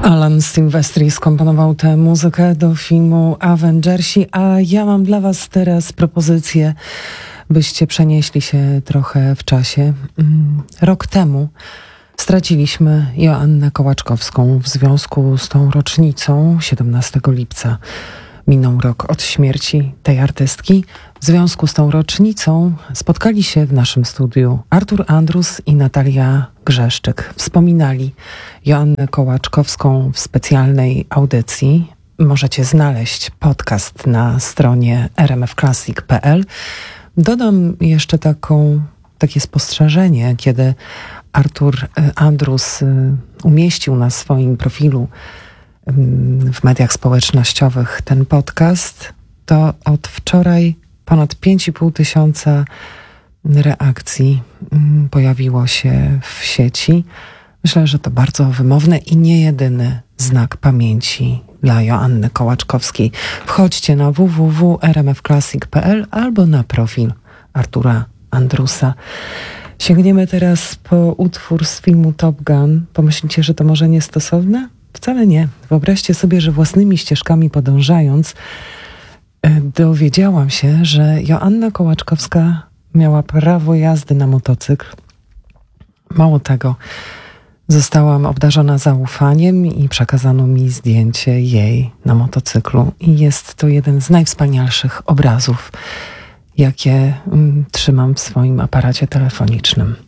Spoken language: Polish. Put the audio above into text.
Alan Silvestri skomponował tę muzykę do filmu Avengersi, a ja mam dla was teraz propozycję, byście przenieśli się trochę w czasie. Rok temu straciliśmy Joannę Kołaczkowską w związku z tą rocznicą 17 lipca. Minął rok od śmierci tej artystki. W związku z tą rocznicą spotkali się w naszym studiu Artur Andrus i Natalia Grzeszczyk. Wspominali Joannę Kołaczkowską w specjalnej audycji. Możecie znaleźć podcast na stronie rmfclassic.pl. Dodam jeszcze takie spostrzeżenie, kiedy Artur Andrus umieścił na swoim profilu w mediach społecznościowych ten podcast, to od wczoraj ponad 5,5 tysiąca reakcji pojawiło się w sieci. Myślę, że to bardzo wymowny i nie jedyny znak pamięci dla Joanny Kołaczkowskiej. Wchodźcie na www.rmfclassic.pl albo na profil Artura Andrusa. Sięgniemy teraz po utwór z filmu Top Gun. Pomyślicie, że to może niestosowne? Wcale nie. Wyobraźcie sobie, że własnymi ścieżkami podążając dowiedziałam się, że Joanna Kołaczkowska miała prawo jazdy na motocykl. Mało tego, zostałam obdarzona zaufaniem i przekazano mi zdjęcie jej na motocyklu. I jest to jeden z najwspanialszych obrazów, jakie trzymam w swoim aparacie telefonicznym.